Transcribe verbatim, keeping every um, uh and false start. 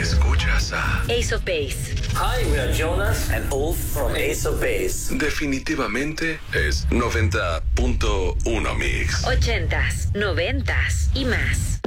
Escuchas a Ace of Base. Hi, we are Jonas and Ulf from Ace of Base. Definitivamente es noventa punto uno Mix. Ochentas, noventas y más.